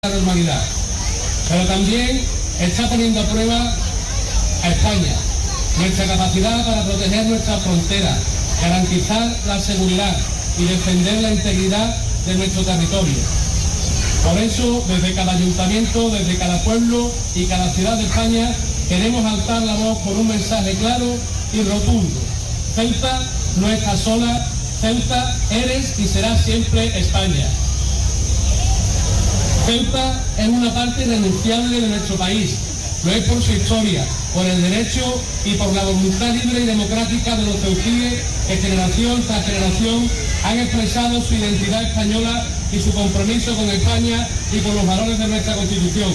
la normalidad, pero también está poniendo a prueba a España, nuestra capacidad para proteger nuestras fronteras, garantizar la seguridad y defender la integridad de nuestro territorio. Por eso, desde cada ayuntamiento, desde cada pueblo y cada ciudad de España, queremos alzar la voz con un mensaje claro y rotundo. Ceuta no está sola, Ceuta eres y será siempre España. Ceuta es una parte irrenunciable de nuestro país. Lo es por su historia, por el derecho y por la voluntad libre y democrática de los ceutíes que generación tras generación han expresado su identidad española y su compromiso con España y con los valores de nuestra Constitución.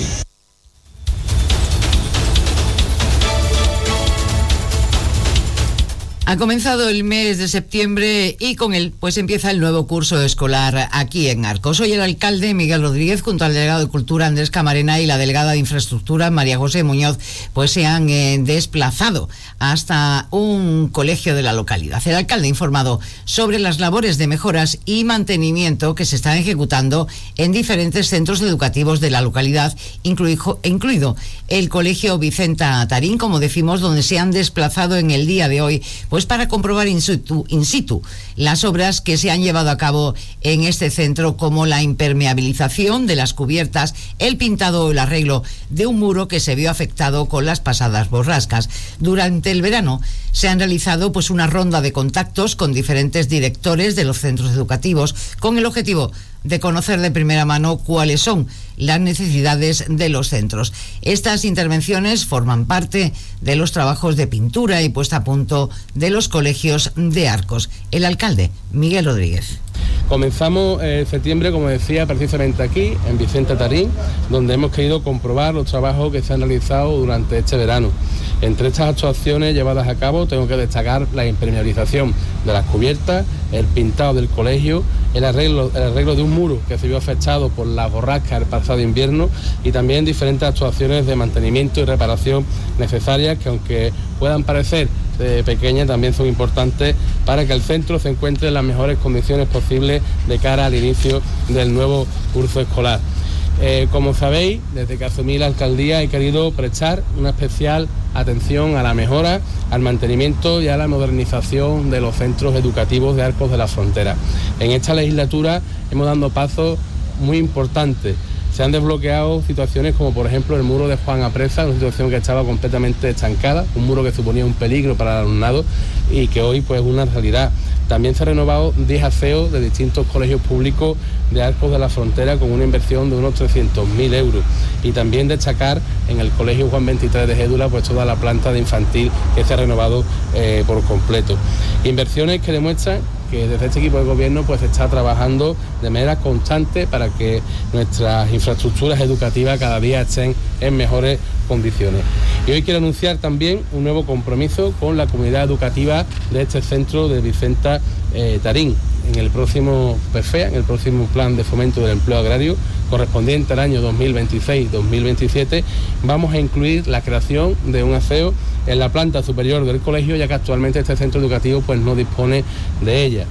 Ha comenzado el mes de septiembre y con él pues empieza el nuevo curso escolar aquí en Arcos. Hoy el alcalde Miguel Rodríguez junto al delegado de Cultura Andrés Camarena y la delegada de Infraestructura María José Muñoz pues se han desplazado hasta un colegio de la localidad. El alcalde ha informado sobre las labores de mejoras y mantenimiento que se están ejecutando en diferentes centros educativos de la localidad, incluido el Colegio Vicenta Tarín, como decimos, donde se han desplazado en el día de hoy pues para comprobar in situ las obras que se han llevado a cabo en este centro, como la impermeabilización de las cubiertas, el pintado o el arreglo de un muro que se vio afectado con las pasadas borrascas. Durante el verano se han realizado pues una ronda de contactos con diferentes directores de los centros educativos con el objetivo de conocer de primera mano cuáles son las necesidades de los centros. Estas intervenciones forman parte de los trabajos de pintura y puesta a punto de los colegios de Arcos. El alcalde, Miguel Rodríguez. Comenzamos septiembre, como decía, precisamente aquí, en Vicenta Tarín, donde hemos querido comprobar los trabajos que se han realizado durante este verano. Entre estas actuaciones llevadas a cabo tengo que destacar la impermeabilización de las cubiertas, el pintado del colegio, el arreglo de un muro que se vio afectado por la borrasca el pasado invierno y también diferentes actuaciones de mantenimiento y reparación necesarias que, aunque puedan parecer pequeñas, también son importantes para que el centro se encuentre en las mejores condiciones posibles de cara al inicio del nuevo curso escolar. Como sabéis, desde que asumí la alcaldía he querido prestar una especial atención a la mejora, al mantenimiento y a la modernización de los centros educativos de Arcos de la Frontera. En esta legislatura hemos dado pasos muy importantes. Se han desbloqueado situaciones como, por ejemplo, el muro de Juan Apresa, una situación que estaba completamente estancada, un muro que suponía un peligro para el alumnado y que hoy pues es una realidad. También se han renovado 10 aseos de distintos colegios públicos de Arcos de la Frontera con una inversión de unos 300.000 euros. Y también destacar en el Colegio Juan 23 de Gédula pues toda la planta de infantil que se ha renovado por completo. Inversiones que demuestran que desde este equipo de gobierno pues se está trabajando de manera constante para que nuestras infraestructuras educativas cada día estén en mejores condiciones. Y hoy quiero anunciar también un nuevo compromiso con la comunidad educativa de este centro de Vicenta Tarín. En el próximo PERFEA, en el próximo Plan de Fomento del Empleo Agrario, correspondiente al año 2026-2027, vamos a incluir la creación de un aseo en la planta superior del colegio, ya que actualmente este centro educativo pues no dispone de ella.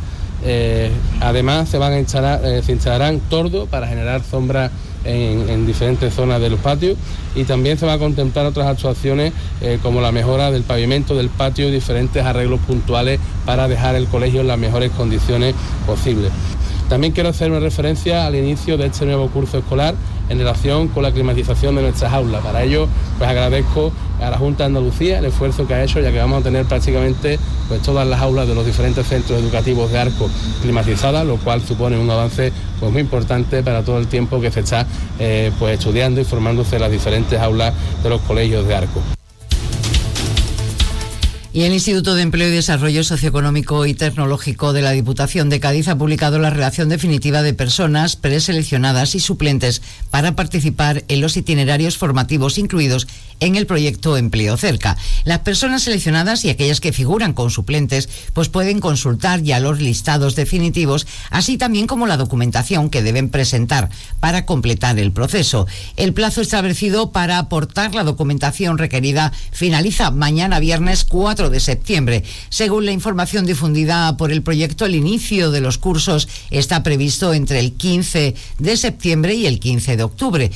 Además se instalarán tordos para generar sombra en diferentes zonas de los patios y también se van a contemplar otras actuaciones como la mejora del pavimento del patio y diferentes arreglos puntuales para dejar el colegio en las mejores condiciones posibles. También quiero hacer una referencia al inicio de este nuevo curso escolar en relación con la climatización de nuestras aulas. Para ello, pues agradezco a la Junta de Andalucía el esfuerzo que ha hecho, ya que vamos a tener prácticamente pues todas las aulas de los diferentes centros educativos de Arcos climatizadas, lo cual supone un avance pues muy importante para todo el tiempo que se está pues estudiando y formándose en las diferentes aulas de los colegios de Arcos. Y el Instituto de Empleo y Desarrollo Socioeconómico y Tecnológico de la Diputación de Cádiz ha publicado la relación definitiva de personas preseleccionadas y suplentes para participar en los itinerarios formativos incluidos en el proyecto Empleo Cerca. Las personas seleccionadas y aquellas que figuran con suplentes pues pueden consultar ya los listados definitivos, así también como la documentación que deben presentar para completar el proceso. El plazo establecido para aportar la documentación requerida finaliza mañana viernes 4 4 de septiembre. Según la información difundida por el proyecto, el inicio de los cursos está previsto entre el 15 de septiembre y el 15 de octubre.